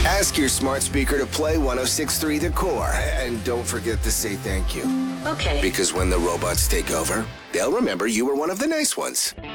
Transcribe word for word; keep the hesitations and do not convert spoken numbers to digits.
Ask your smart speaker to play one oh six point three The Core. And don't forget to say thank you. Okay. Because when the robots take over, they'll remember you were one of the nice ones.